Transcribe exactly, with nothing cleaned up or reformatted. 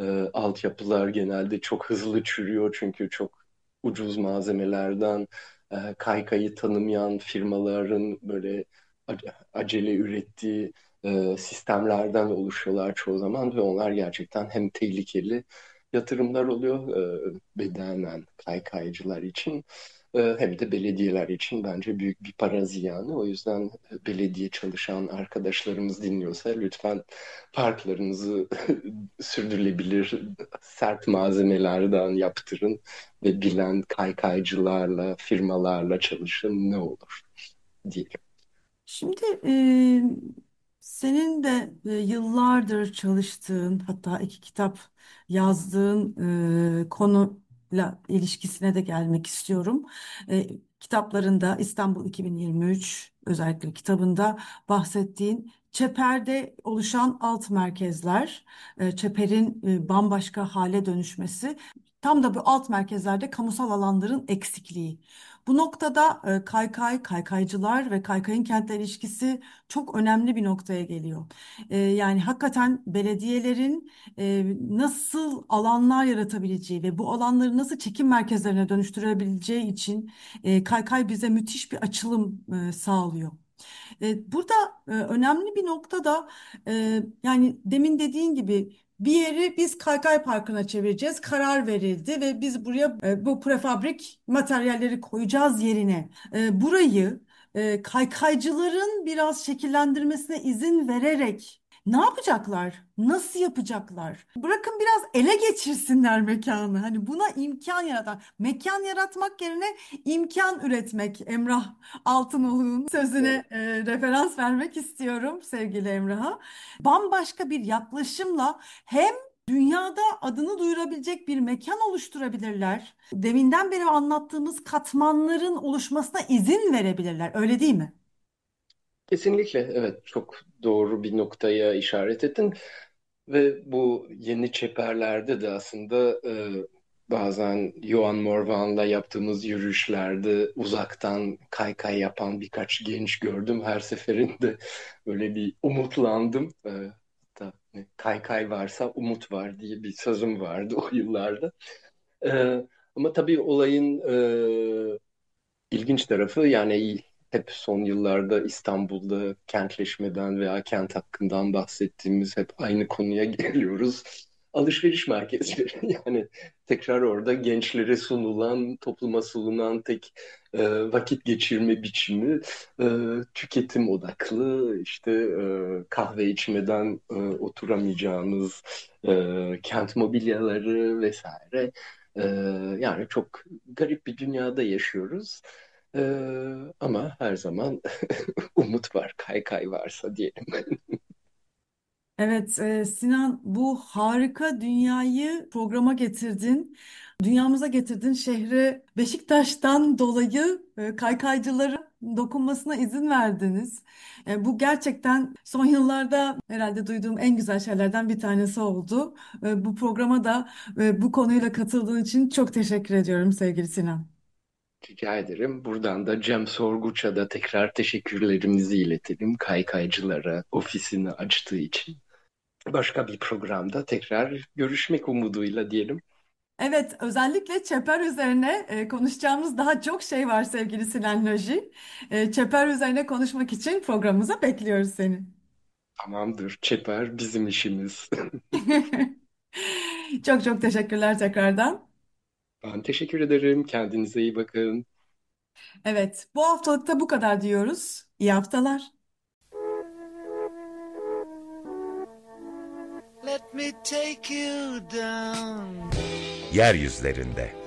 E, altyapılar genelde çok hızlı çürüyor çünkü çok ucuz malzemelerden e, kaykayı tanımayan firmaların böyle ace- acele ürettiği e, sistemlerden oluşuyorlar çoğu zaman ve onlar gerçekten hem tehlikeli yatırımlar oluyor e, bedenen kaykaycılar için e, hem de belediyeler için bence büyük bir para ziyanı. O yüzden e, belediye çalışan arkadaşlarımız dinliyorsa lütfen parklarınızı sürdürülebilir sert malzemelerden yaptırın ve bilen kaykaycılarla, firmalarla çalışın ne olur diyelim. Şimdi e, senin de e, yıllardır çalıştığın, hatta iki kitap yazdığın e, konuyla ilişkisine de gelmek istiyorum. E, kitaplarında İstanbul iki bin yirmi üç özellikle kitabında bahsettiğin çeperde oluşan alt merkezler, e, çeperin e, bambaşka hale dönüşmesi, tam da bu alt merkezlerde kamusal alanların eksikliği. Bu noktada e, kaykay, kaykaycılar ve kaykayın kentle ilişkisi çok önemli bir noktaya geliyor. E, yani hakikaten belediyelerin e, nasıl alanlar yaratabileceği ve bu alanları nasıl çekim merkezlerine dönüştürebileceği için e, kaykay bize müthiş bir açılım e, sağlıyor. E, Burada e, önemli bir nokta da e, yani demin dediğin gibi bir yeri biz Kaykay Parkı'na çevireceğiz. Karar verildi ve biz buraya e, bu prefabrik materyalleri koyacağız yerine. E, burayı e, kaykaycıların biraz şekillendirmesine izin vererek ne yapacaklar? Nasıl yapacaklar? Bırakın biraz ele geçirsinler mekanı. Hani buna imkan yaratan, mekan yaratmak yerine imkan üretmek. Emrah Altınoğlu'nun sözüne e, referans vermek istiyorum sevgili Emrah'a. Bambaşka bir yaklaşımla hem dünyada adını duyurabilecek bir mekan oluşturabilirler. Deminden beri anlattığımız katmanların oluşmasına izin verebilirler. Öyle değil mi? Kesinlikle evet çok doğru bir noktaya işaret ettin ve bu yeni çeperlerde de aslında e, bazen Johan Morvan'la yaptığımız yürüyüşlerde uzaktan kaykay yapan birkaç genç gördüm. Her seferinde böyle bir umutlandım. E, hatta hani, kaykay varsa umut var diye bir sözüm vardı o yıllarda. E, ama tabii olayın e, İlginç tarafı yani hep son yıllarda İstanbul'da kentleşmeden veya kent hakkından bahsettiğimiz hep aynı konuya geliyoruz. Alışveriş merkezleri yani tekrar orada gençlere sunulan, topluma sunulan tek e, vakit geçirme biçimi e, tüketim odaklı işte e, kahve içmeden e, oturamayacağımız e, kent mobilyaları vesaire. E, yani çok garip bir dünyada yaşıyoruz. Ee, ama her zaman umut var, kaykay varsa diyelim. Evet, e, Sinan, bu harika dünyayı programa getirdin. Dünyamıza getirdin. Şehre Beşiktaş'tan dolayı e, kaykaycıların dokunmasına izin verdiniz. E, bu gerçekten son yıllarda herhalde duyduğum en güzel şeylerden bir tanesi oldu. E, bu programa da e, bu konuyla katıldığın için çok teşekkür ediyorum sevgili Sinan. Rica ederim. Buradan da Cem Sorguç'a da tekrar teşekkürlerimizi iletelim. Kaykaycılara ofisini açtığı için. Başka bir programda tekrar görüşmek umuduyla diyelim. Evet, özellikle çeper üzerine e, konuşacağımız daha çok şey var sevgili Sinan Loji. E, çeper üzerine konuşmak için programımıza bekliyoruz seni. Tamamdır. Çeper bizim işimiz. Çok çok teşekkürler tekrardan. Ben teşekkür ederim. Kendinize iyi bakın. Evet, bu haftalıkta bu kadar diyoruz. İyi haftalar. Let me take you down. Yeryüzlerinde.